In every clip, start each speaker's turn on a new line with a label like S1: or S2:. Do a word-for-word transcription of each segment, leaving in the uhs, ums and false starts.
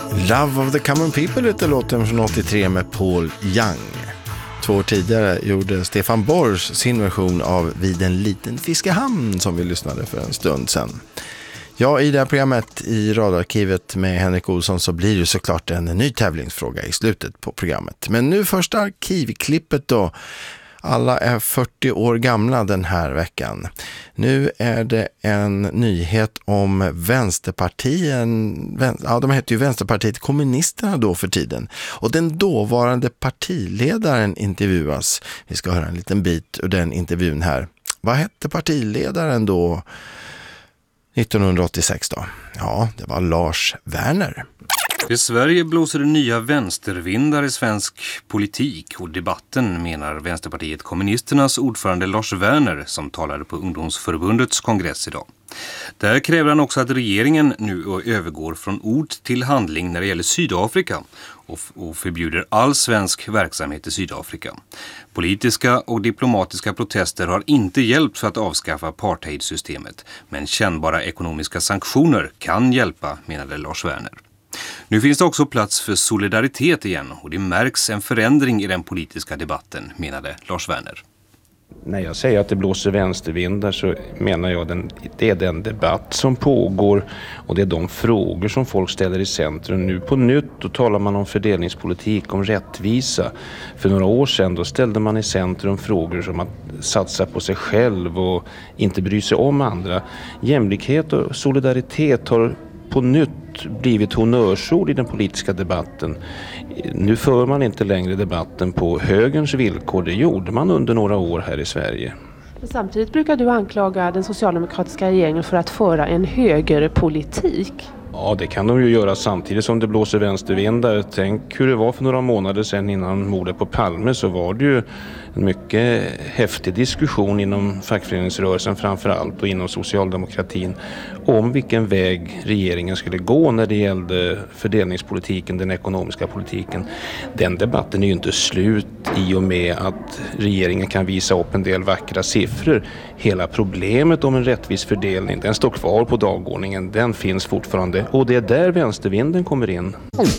S1: Love of the Common People heter låten från åttiotre med Paul Young. Två år tidigare gjorde Stefan Borsch sin version av Vid en liten fiskehamn som vi lyssnade för en stund sedan. Ja, i det här programmet i radarkivet med Henrik Olsson så blir det såklart en ny tävlingsfråga i slutet på programmet. Men nu första arkivklippet då. Alla är fyrtio år gamla den här veckan. Nu är det en nyhet om Vänsterpartien, ja de heter ju Vänsterpartiet Kommunisterna då för tiden. Och den dåvarande partiledaren intervjuas. Vi ska höra en liten bit ur den intervjun här. Vad hette partiledaren då nittonhundraåttiosex då? Ja, det var Lars Werner.
S2: I Sverige blåser det nya vänstervindar i svensk politik och debatten, menar Vänsterpartiet Kommunisternas ordförande Lars Werner som talade på Ungdomsförbundets kongress idag. Där kräver han också att regeringen nu övergår från ord till handling när det gäller Sydafrika och förbjuder all svensk verksamhet i Sydafrika. Politiska och diplomatiska protester har inte hjälpt för att avskaffa apartheidsystemet, men kännbara ekonomiska sanktioner kan hjälpa, menade Lars Werner. Nu finns det också plats för solidaritet igen och det märks en förändring i den politiska debatten, menade Lars Werner.
S3: När jag säger att det blåser vänstervindar så menar jag den, det är den debatt som pågår och det är de frågor som folk ställer i centrum. Nu på nytt då talar man om fördelningspolitik, om rättvisa. För några år sedan då ställde man i centrum frågor som att satsa på sig själv och inte bry sig om andra. Jämlikhet och solidaritet har på nytt blivit honnörsord i den politiska debatten. Nu för man inte längre debatten på högerns villkor. Det gjorde man under några år här i Sverige.
S4: Samtidigt brukar du anklaga den socialdemokratiska regeringen för att föra en högerpolitik.
S3: Ja, det kan de ju göra samtidigt som det blåser vänstervindar. Tänk hur det var för några månader sedan innan mordet på Palme, så var det ju en mycket häftig diskussion inom fackföreningsrörelsen framförallt och inom socialdemokratin om vilken väg regeringen skulle gå när det gällde fördelningspolitiken, den ekonomiska politiken. Den debatten är ju inte slut i och med att regeringen kan visa upp en del vackra siffror. Hela problemet om en rättvis fördelning, den står kvar på dagordningen, den finns fortfarande. Och det är där vänstervinden kommer in.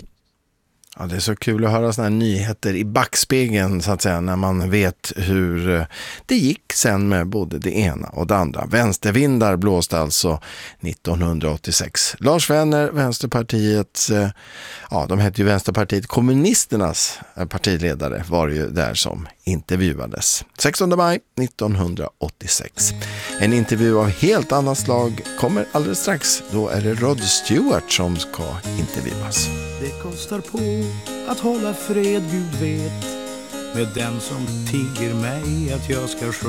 S1: Ja, det är så kul att höra såna här nyheter i backspegeln så att säga, när man vet hur det gick sen med både det ena och det andra. Vänstervindar blåste alltså nittonhundraåttiosex. Lars Werner, Vänsterpartiets, ja de hette ju Vänsterpartiet Kommunisternas partiledare, var ju där som intervjuades. sextonde maj nittonhundraåttiosex. En intervju av helt annat slag kommer alldeles strax. Då är det Rod Stewart som ska intervjuas.
S5: Det kostar på att hålla fred, Gud vet, med den som tigger mig att jag ska